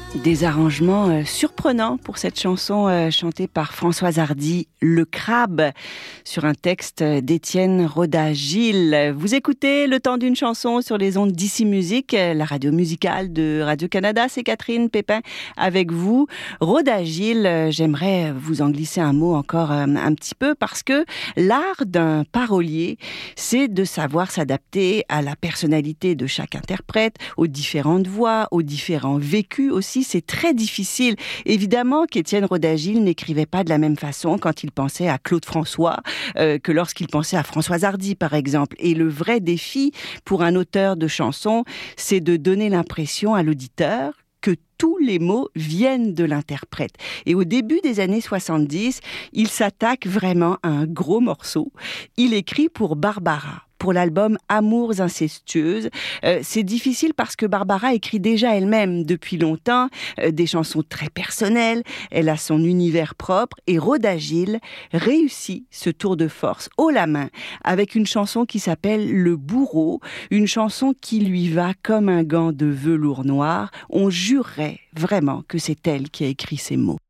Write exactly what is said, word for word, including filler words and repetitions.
Des arrangements euh, surprenants pour cette chanson euh, chantée par Françoise Hardy, Le Crabe, sur un texte d'Étienne Roda-Gil. Vous écoutez Le Temps d'une chanson sur les ondes d'Ici Musique, la radio musicale de Radio-Canada. C'est Catherine Pépin avec vous. Roda-Gil, euh, j'aimerais vous en glisser un mot encore euh, un petit peu parce que l'art d'un parolier, c'est de savoir s'adapter à la personnalité de chaque interprète, aux différentes voix, aux différents vécus aussi. C'est très difficile. Évidemment qu'Étienne Roda-Gil n'écrivait pas de la même façon quand il pensait à Claude François euh, que lorsqu'il pensait à Françoise Hardy, par exemple. Et le vrai défi pour un auteur de chansons, c'est de donner l'impression à l'auditeur que tous les mots viennent de l'interprète. Et au début des années soixante-dix, il s'attaque vraiment à un gros morceau. Il écrit pour Barbara, pour l'album Amours incestueuses. Euh, c'est difficile parce que Barbara écrit déjà elle-même depuis longtemps euh, des chansons très personnelles. Elle a son univers propre et Roda-Gil réussit ce tour de force haut la main avec une chanson qui s'appelle Le Bourreau, une chanson qui lui va comme un gant de velours noir. On jurerait vraiment que c'est elle qui a écrit ces mots.